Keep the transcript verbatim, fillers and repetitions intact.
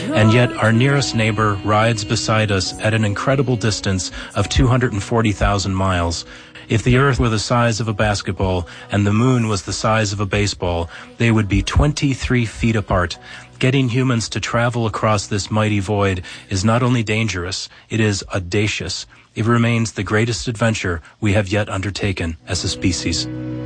and yet our nearest neighbor rides beside us at an incredible distance of two hundred forty thousand miles. If the Earth were the size of a basketball and the moon was the size of a baseball, they would be twenty-three feet apart. Getting humans to travel across this mighty void is not only dangerous, it is audacious. It remains the greatest adventure we have yet undertaken as a species.